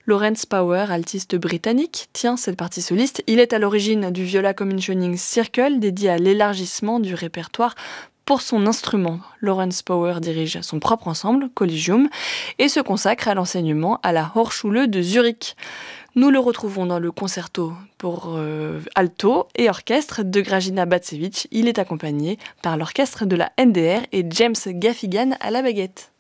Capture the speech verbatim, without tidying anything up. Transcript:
Lawrence Power, altiste britannique, tient cette partie soliste. Il est à l'origine du Viola Commissioning Circle, dédié à l'élargissement du répertoire pour son instrument. Lawrence Power dirige son propre ensemble, Collegium, et se consacre à l'enseignement à la Hochschule de Zurich. Nous le retrouvons dans le concerto pour euh, alto et orchestre de Grażyna Bacewicz. Il est accompagné par l'orchestre de la N D R et James Gaffigan à la baguette.